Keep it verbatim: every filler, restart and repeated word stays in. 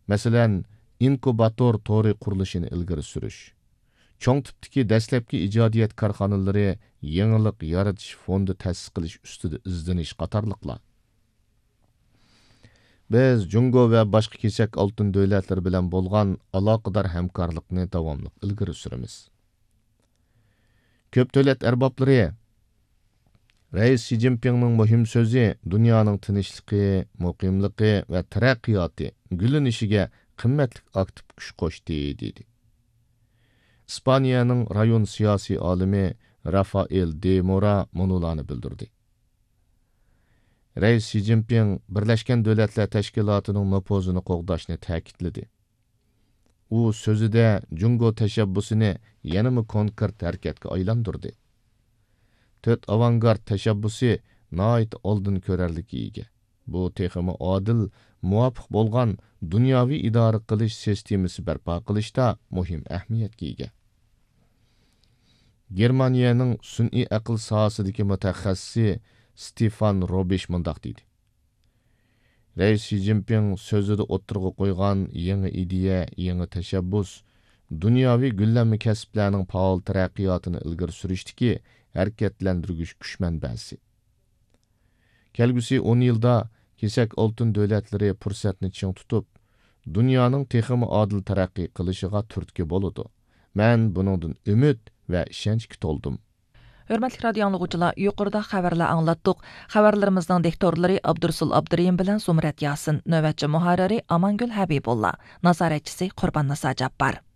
Мәсәлән, inkubator tori qurilishini ilgari surish, cho'ng tipdagi dastlabki ijodiyat korxonalari yangilik yaratish fondi ta'sis qilish ustida izlanish qatorliqlar. Biz Jungo va boshqa kesak oltin davlatlari bilan bo'lgan aloqador hamkorlikni davomli ilgari suramiz. Ko'p davlat arboblari Rais Xi Jinpingning muhim so'zi dunyoning tinchligi, muqimligi va taraqqiyoti gullanishiga qimmatli aktiv kuch qo'shdi dedi. İspaniyaning rayon siyosiy olimi Rafael de Mora munolarni bildirdi. Rais Xi Jinping Birlashgan Davlatlar Tashkilotining nupuzini qo'g'dashni ta'kidladi. U so'zida Jungo tashabbusini yanada konkret harakatga aylantirdi. To'rt avangard tashabbusi nihoyat oldin ko'rarlikka ega. Bu texmi odil, muvofiq bo'lgan dunyoviy idora qilish sistemasi barpo qilishda muhim ahamiyatga ega. Germaniyaning sun'iy aql sohasidagi mutaxassisi Stefan Robish mundaq deydi. Rais Xi Jinping so'zida o'tirg'a qo'ygan yangi ideya, yangi tashabbus dunyoviy gullanma kasblarning faol taraqqiyotini ilgari surishdiki, harakatlantirgich kuch manbasi. Kelgusi o'n yilda kesak oltin davlatlari fursatni ching tutib, dunyoning texmi odil taraqqiy qilishiga turtki bo'ladi. Men buningdan umid va ishonchga to'ldim. Hörmətli radio anlıqçılar, yuqorida xəbərlər anlatdıq. Xəbərlərimizdən diktorları Abdursul Abduriyim bilan Sumrat Yasin, növbətçi muharriri Amangül Habibulla, nazaretçisi Qurban Nasa Cabbar.